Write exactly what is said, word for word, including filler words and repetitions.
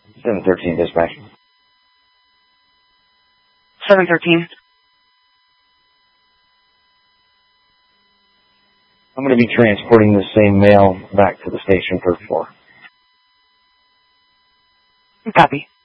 seven thirteen dispatch. seven thirteen. I'm going to be transporting the same mail back to the station third floor. Copy.